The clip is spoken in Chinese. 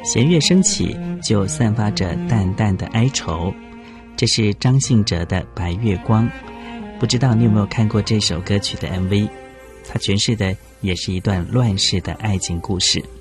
弦乐升起，就散发着淡淡的哀愁。这是张信哲的《白月光》，不知道你有没有看过这首歌曲的 MV？ 它诠释的也是一段乱世的爱情故事。